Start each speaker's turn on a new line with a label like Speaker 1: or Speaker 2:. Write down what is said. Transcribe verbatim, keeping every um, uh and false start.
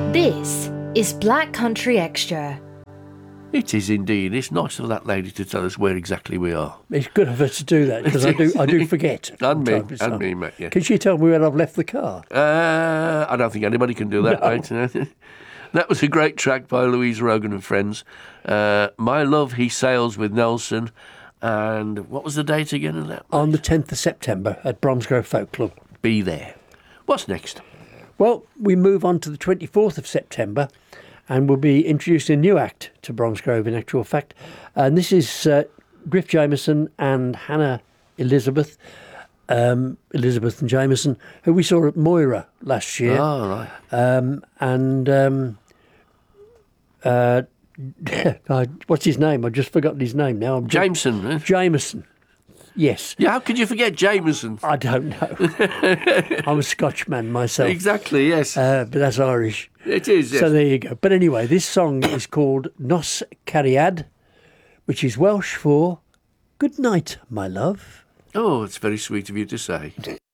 Speaker 1: This is Black Country Extra.
Speaker 2: It is indeed. It's nice of that lady to tell us where exactly we are.
Speaker 3: It's good of her to do that, because I do I do forget.
Speaker 2: And me,
Speaker 3: from time to
Speaker 2: and
Speaker 3: time.
Speaker 2: me, mate, yeah.
Speaker 3: Can she tell me when I've left the car?
Speaker 2: Uh, I don't think anybody can do that,
Speaker 3: No.
Speaker 2: mate. That was a great track by Louise Rogan and Friends. Uh, My Love, He Sails with Nelson. And what was the date again of that?
Speaker 3: On the tenth of September at Bromsgrove Folk Club.
Speaker 2: Be there. What's next?
Speaker 3: Well, we move on to the twenty-fourth of September, and we'll be introducing a new act to Bromsgrove, in actual fact. And this is uh, Griff Jameson and Hannah Elizabeth, um, Elizabeth and Jameson, who we saw at Moira last year.
Speaker 2: Oh, right.
Speaker 3: Um, and um, uh, what's his name? I've just forgotten his name now. I'm just-
Speaker 2: Jameson, eh?
Speaker 3: Jameson. Yes.
Speaker 2: Yeah, how could you forget Jameson?
Speaker 3: I don't know. I'm a Scotchman myself.
Speaker 2: Exactly, yes.
Speaker 3: Uh, but that's Irish.
Speaker 2: It is, yes.
Speaker 3: So there you go. But anyway, this song is called Nos Cariad, which is Welsh for good night, my love.
Speaker 2: Oh, it's very sweet of you to say.